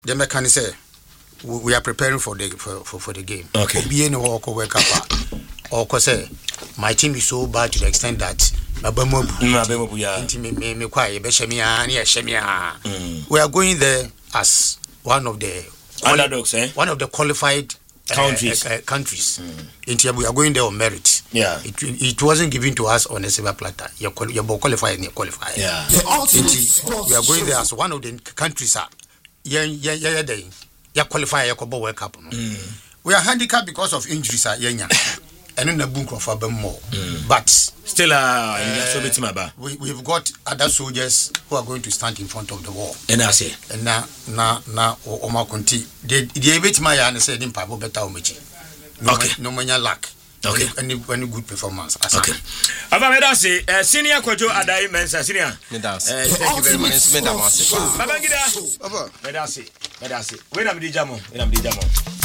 the mechanic say we are preparing for the game. Okay. Be any work up. Or say my team is so bad to the extent that we are going there as one of the underdogs, one of the qualified countries. We are going there on merit. Yeah. It wasn't given to us on a silver platter. You're qualified and you qualify. Yeah. We are going there as one of the countries. You qualify. You World Cup. We are handicapped because of injuries. And in the book of more. But still, we've got other soldiers who are going to stand in front of the wall. And I say, and now, Omar Conti, they bit my and said in Pabo Beta Omechi. No mania lack. Okay. Any good performance. Okay. Abamedasi, senior Kojo Adai Mensa, senior. Thank you very much. Babangida. Medasi. When am I Jamo?